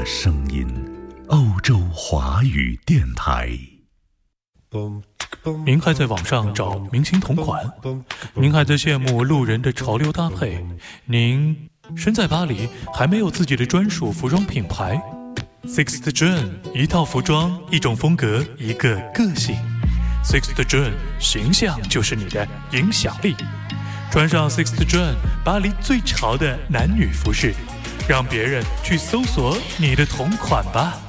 声音，欧洲华语电台。 您还在网上找明星同款？您还在羡慕路人的潮流搭配？您身在巴黎，还没有自己的专属服装品牌？ Sixth June， 一套服装，一种风格，一个个性。Sixth June， 形象就是你的影响力。穿上 Sixth June， 巴黎最潮的男女服饰，让别人去搜索你的同款吧。